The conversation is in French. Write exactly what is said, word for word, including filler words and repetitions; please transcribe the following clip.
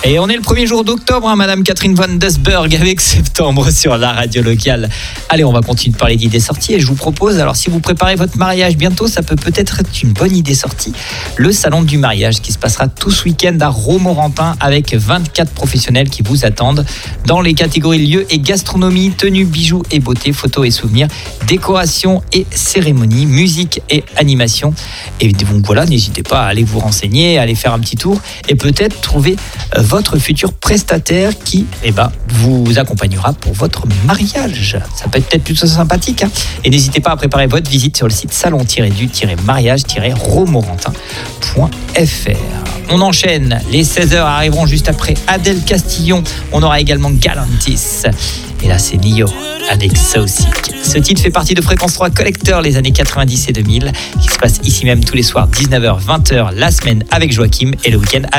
Et on est le premier jour d'octobre, hein, Madame Catherine Van Desberg avec Septembre sur la radio locale. Allez, on va continuer de parler d'idées sorties et je vous propose, alors si vous préparez votre mariage bientôt, ça peut peut-être être une bonne idée sortie. Le salon du mariage qui se passera tout ce week-end à Romorantin avec vingt-quatre professionnels qui vous attendent dans les catégories lieux et gastronomie, tenue, bijoux et beauté, photos et souvenirs, décoration et cérémonie, musique et animation. Et donc voilà, n'hésitez pas à aller vous renseigner, à aller faire un petit tour et peut-être trouver votre futur prestataire qui eh ben, vous accompagnera pour votre mariage. Ça peut être plutôt sympathique. Hein, et n'hésitez pas à préparer votre visite sur le site salon-du-mariage-romorantin point f r. On enchaîne. Les seize heures arriveront juste après Adèle Castillon. On aura également Galantis. Et là, c'est Nio avec Saucic. Ce titre fait partie de Fréquence trois Collector les années quatre-vingt-dix et deux mille qui se passe ici même tous les soirs dix-neuf heures vingt heures la semaine avec Joachim et le week-end avec